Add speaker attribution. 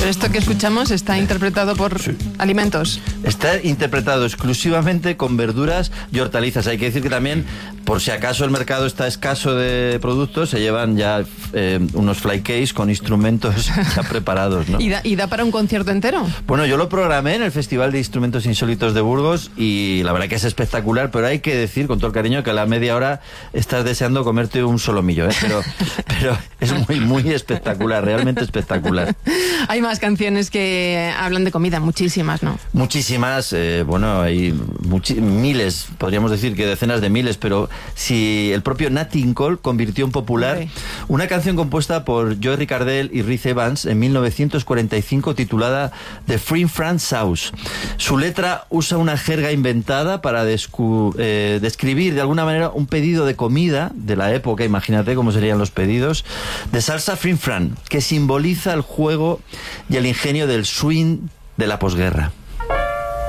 Speaker 1: Pero esto que escuchamos está interpretado por alimentos.
Speaker 2: Está interpretado exclusivamente con verduras y hortalizas. Hay que decir que también, por si acaso el mercado está escaso de productos, se llevan ya unos fly case con instrumentos ya preparados, ¿no?
Speaker 1: ¿Y da para un concierto entero?
Speaker 2: Bueno, yo lo programé en el Festival de Instrumentos Insólitos de Burgos y la verdad que es espectacular, pero hay que decir con todo el cariño que a la media hora estás deseando comerte un solomillo, ¿eh? Pero es muy, muy espectacular, realmente espectacular.
Speaker 1: Hay más canciones que hablan de comida, muchísimas, ¿no?
Speaker 2: Muchísimas, bueno, hay miles, podríamos decir que decenas de miles, pero si el propio Nat King Cole convirtió en popular una canción compuesta por Joe Ricardel y Rick Evans en 1945 titulada The Free France Sauce. Su letra usa una jerga inventada para describir de alguna manera un pedido de comida de la época, imagínate cómo serían los pedidos, de salsa Frin Fran, que simboliza el juego y el ingenio del swing de la posguerra.